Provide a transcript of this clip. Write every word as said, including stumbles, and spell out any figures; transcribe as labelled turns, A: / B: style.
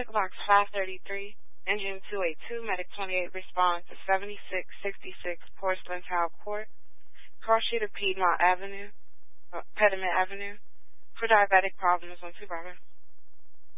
A: Box five thirty-three, Engine two eighty-two, Medic twenty-eight, respond to seventy-six sixty-six Porcelain Tile Court, cross street of Piedmont Avenue, uh, Pediment Avenue, for diabetic problems on two Bravo.